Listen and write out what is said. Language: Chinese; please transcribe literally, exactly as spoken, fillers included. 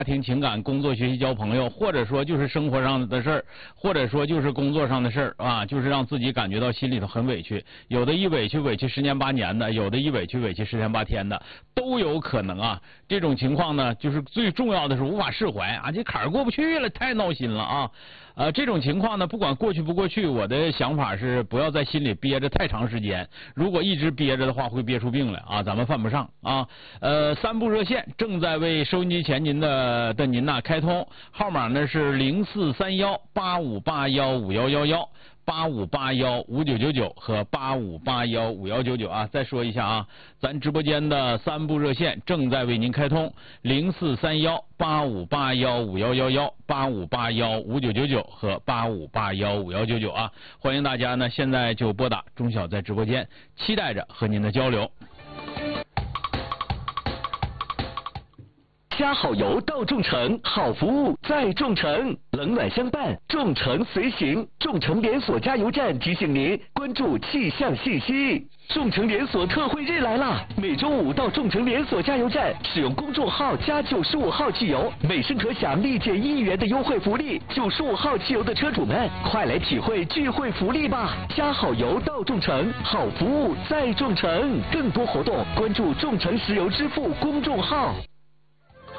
家庭、情感、工作、学习、交朋友，或者说就是生活上的事儿，或者说就是工作上的事儿啊，就是让自己感觉到心里头很委屈。有的一委屈委屈十年八年的，有的一委屈委屈十天八天的，都有可能啊。这种情况呢，就是最重要的是无法释怀啊，这坎儿过不去了，太闹心了啊。呃，这种情况呢，不管过去不过去，我的想法是不要在心里憋着太长时间。如果一直憋着的话，会憋出病来啊，咱们犯不上啊。呃，三部热线正在为收音机前您的的您呐开通，号码呢是零四三幺八五八幺五幺幺幺。八五八幺五九九九和八五八幺五幺九九啊，再说一下啊，咱直播间的三部热线正在为您开通，零四三幺八五八幺五幺幺幺、八五八幺五九九九和八五八幺五幺九九啊，欢迎大家呢现在就拨打，钟晓在直播间，期待着和您的交流。 加好油到众诚，好服务在众诚，冷暖相伴，众诚随行。众诚连锁加油站提醒您关注气象信息。众诚连锁特惠日来啦！每周五到众诚连锁加油站使用公众号加九十五号汽油，每升可享立减一元的优惠福利。九十五号汽油的车主们，快来体会聚会福利吧！加好油到众诚，好服务在众诚。更多活动关注众诚石油支付公众号。